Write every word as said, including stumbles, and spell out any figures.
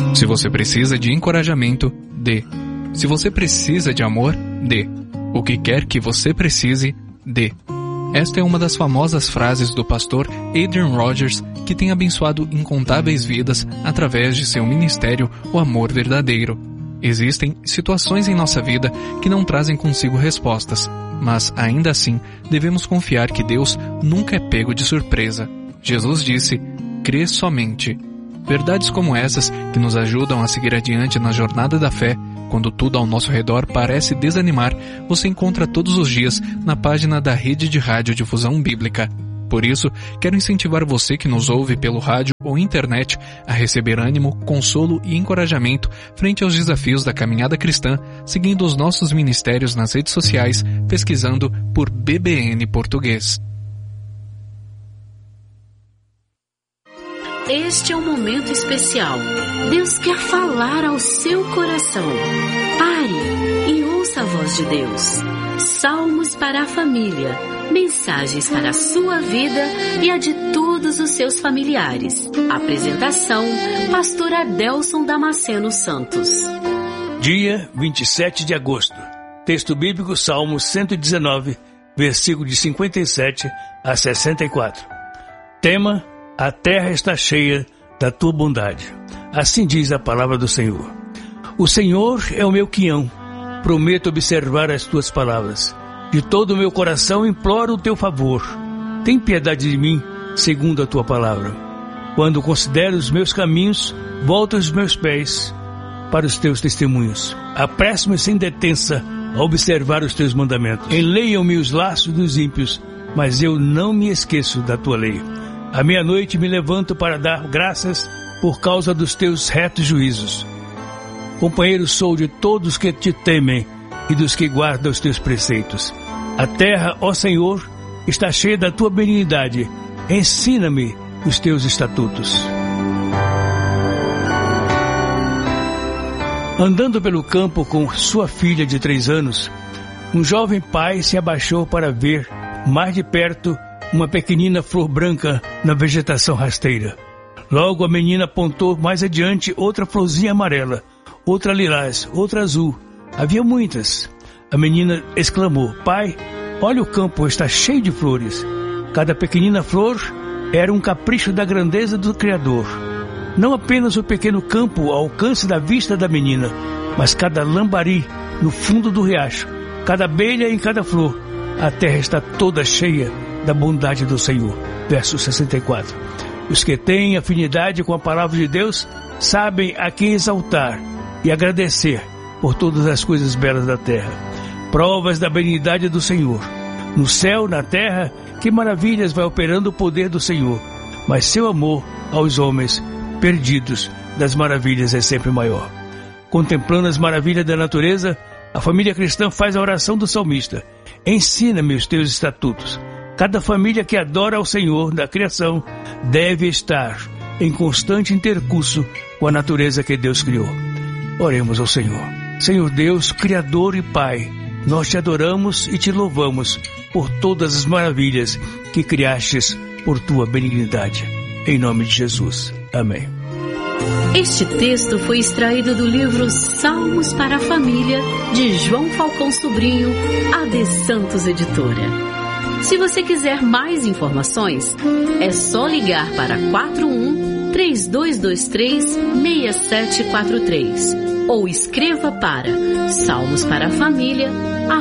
Se você precisa de encorajamento, dê. Se você precisa de amor, dê. O que quer que você precise, dê. Esta é uma das famosas frases do pastor Adrian Rogers, que tem abençoado incontáveis vidas através de seu ministério, O Amor Verdadeiro. Existem situações em nossa vida que não trazem consigo respostas, mas ainda assim devemos confiar que Deus nunca é pego de surpresa. Jesus disse: crê somente. Verdades como essas, que nos ajudam a seguir adiante na jornada da fé, quando tudo ao nosso redor parece desanimar, você encontra todos os dias na página da Rede de Rádio Difusão Bíblica. Por isso, quero incentivar você que nos ouve pelo rádio ou internet a receber ânimo, consolo e encorajamento frente aos desafios da caminhada cristã, seguindo os nossos ministérios nas redes sociais, pesquisando por B B N Português. Este é um momento especial. Deus quer falar ao seu coração. Pare e ouça a voz de Deus. Salmos para a família. Mensagens para a sua vida e a de todos os seus familiares. Apresentação: Pastor Adelson Damasceno Santos. Dia vinte e sete de agosto. Texto bíblico: Salmo cento e dezenove, versículo de cinquenta e sete a sessenta e quatro. Tema: a terra está cheia da tua bondade. Assim diz a palavra do Senhor. O Senhor é o meu quião. Prometo observar as tuas palavras. De todo o meu coração imploro o teu favor. Tem piedade de mim, segundo a tua palavra. Quando considero os meus caminhos, volto os meus pés para os teus testemunhos. Apresso-me sem detença a observar os teus mandamentos. Enleiam-me os laços dos ímpios, mas eu não me esqueço da tua lei. À meia-noite me levanto para dar graças por causa dos teus retos juízos. Companheiro sou de todos que te temem e dos que guardam os teus preceitos. A terra, ó Senhor, está cheia da tua benignidade. Ensina-me os teus estatutos. Andando pelo campo com sua filha de três anos, um jovem pai se abaixou para ver mais de perto uma pequenina flor branca na vegetação rasteira. Logo a menina apontou mais adiante outra florzinha amarela, outra lilás, outra azul. Havia muitas. A menina exclamou: pai, olha, o campo está cheio de flores. Cada pequenina flor era um capricho da grandeza do Criador. Não apenas o pequeno campo ao alcance da vista da menina, mas cada lambari no fundo do riacho, cada abelha em cada flor. A terra está toda cheia da bondade do Senhor. Verso sessenta e quatro. Os que têm afinidade com a palavra de Deus sabem a quem exaltar e agradecer por todas as coisas belas da terra. Provas da benignidade do Senhor. No céu, na terra, que maravilhas vai operando o poder do Senhor. Mas seu amor aos homens perdidos das maravilhas é sempre maior. Contemplando as maravilhas da natureza, a família cristã faz a oração do salmista: ensina-me os teus estatutos. Cada família que adora ao Senhor da criação deve estar em constante intercurso com a natureza que Deus criou. Oremos ao Senhor. Senhor Deus, Criador e Pai, nós te adoramos e te louvamos por todas as maravilhas que criastes por tua benignidade. Em nome de Jesus. Amém. Este texto foi extraído do livro Salmos para a Família, de João Falcão Sobrinho, A D Santos Editora. Se você quiser mais informações, é só ligar para quatro um, três dois dois três, seis sete quatro três ou escreva para salmos para a família